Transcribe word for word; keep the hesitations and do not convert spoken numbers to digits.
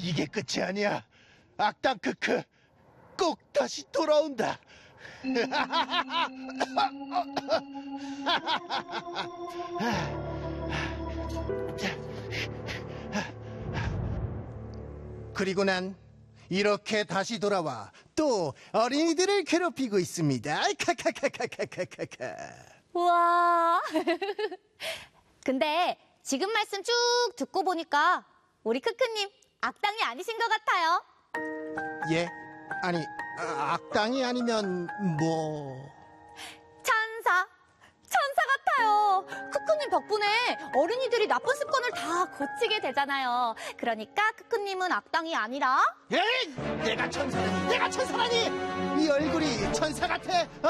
이게 끝이 아니야. 악당 크크 꼭 다시 돌아온다. 그리고 난 이렇게 다시 돌아와 또 어린이들을 괴롭히고 있습니다. 카카카카카카카. 우와. 근데 지금 말씀 쭉 듣고 보니까 우리 크크님 악당이 아니신 것 같아요. 예? 아니 아, 악당이 아니면 뭐... 천사. 천사 같아요. 크크님 덕분에 어린이들이 나쁜 습관을 다 고치게 되잖아요. 그러니까 크크님은 악당이 아니라 에이! 내가 천사라니! 내가 천사라니! 이 얼굴이 천사 같아! 어?